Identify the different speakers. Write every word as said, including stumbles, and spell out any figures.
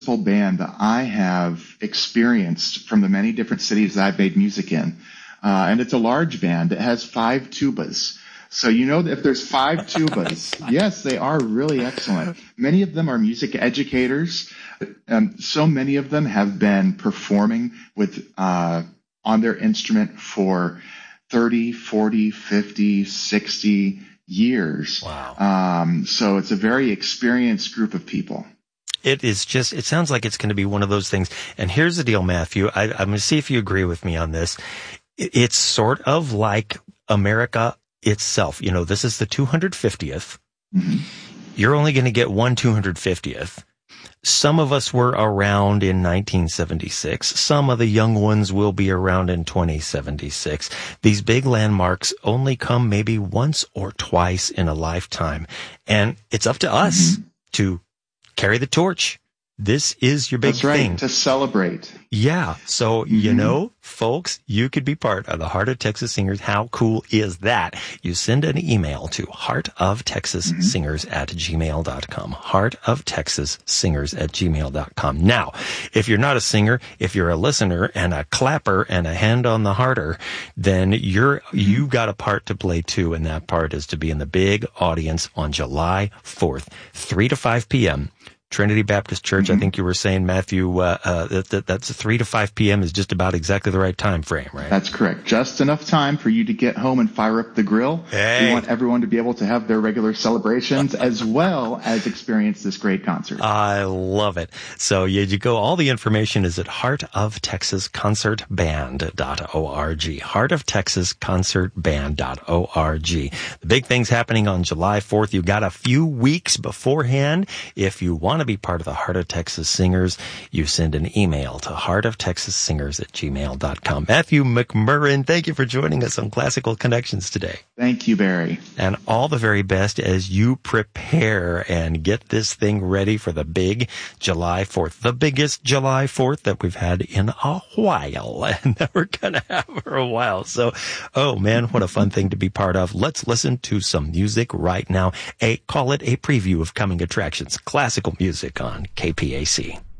Speaker 1: whole band that I have experienced from the many different cities that I've made music in. Uh, and it's a large band. It has five tubas. So you know that if there's five tubas, yes, they are really excellent. Many of them are music educators. Um, so many of them have been performing with uh, on their instrument for thirty, forty, fifty, sixty years.
Speaker 2: Wow.
Speaker 1: Um, so it's a very experienced group of people.
Speaker 2: It is just, it sounds like it's going to be one of those things. And here's the deal, Matthew. I, I'm going to see if you agree with me on this. It's sort of like America itself. You know, this is the two hundred fiftieth.
Speaker 1: Mm-hmm.
Speaker 2: You're only going to get one two hundred fiftieth. Some of us were around in nineteen seventy-six. Some of the young ones will be around in twenty seventy-six. These big landmarks only come maybe once or twice in a lifetime. And it's up to us mm-hmm. to carry the torch. This is your big
Speaker 1: That's right,
Speaker 2: thing.
Speaker 1: To celebrate.
Speaker 2: Yeah. So, mm-hmm. you know, folks, you could be part of the Heart of Texas Singers. How cool is that? You send an email to heart of texas singers mm-hmm. at gmail dot com. heart of texas singers at gmail dot com. Now, if you're not a singer, if you're a listener and a clapper and a hand on the hearter, then you're, mm-hmm. you got a part to play too. And that part is to be in the big audience on July fourth, three to five p.m. Trinity Baptist Church. Mm-hmm. I think you were saying, Matthew, uh, uh, that, that that's three to five p.m. is just about exactly the right time frame, right?
Speaker 1: That's correct. Just enough time for you to get home and fire up the grill.
Speaker 2: Hey.
Speaker 1: We want everyone to be able to have their regular celebrations as well as experience this great concert.
Speaker 2: I love it. So you, you go, all the information is at heart of texas concert band dot org. heart of texas concert band dot org. The big thing's happening on July fourth. You got a few weeks beforehand. If you want to be part of the Heart of Texas Singers, you send an email to heart of texas singers at gmail dot com. Matthew McMurrin, thank you for joining us on Classical Connections today.
Speaker 1: Thank you, Barry.
Speaker 2: And all the very best as you prepare and get this thing ready for the big July fourth, the biggest July fourth that we've had in a while and that we're going to have for a while. So, oh man, what a fun thing to be part of. Let's listen to some music right now. A, call it a preview of coming attractions, classical music on K P A C.